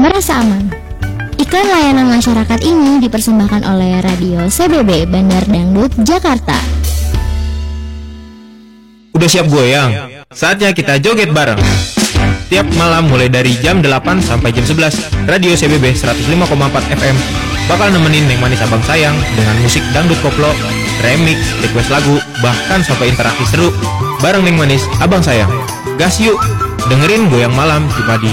merasa aman. Iklan layanan masyarakat ini dipersembahkan oleh Radio CBB Bandar Dangdut, Jakarta. Udah siap goyang? Saatnya kita joget bareng. Tiap malam mulai dari jam 8 sampai jam 11, Radio CBB 105,4 FM bakal nemenin Neng Manis Abang Sayang dengan musik dangdut koplo, remix, request lagu, bahkan sampai interaksi seru bareng Neng Manis Abang Sayang. Gas yuk, dengerin Goyang Malam cuma di